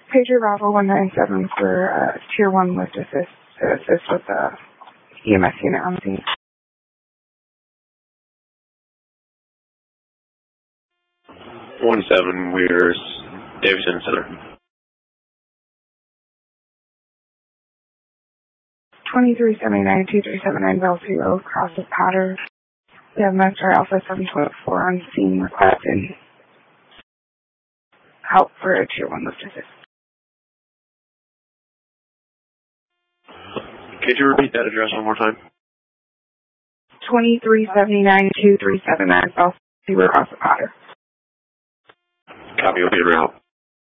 Pager Bravo 197 for Tier 1 lift assist to assist with the EMS unit on scene. 1-7, we're Davidson Center. 2379-2379 Bellevue Road, cross of Potter. We have Master Alpha 7.4 on scene requesting help for a Tier 1 lift assist. Could you repeat that address one more time? 2379-2379 Bellevue Road, cross of Potter. Copy, will be en route.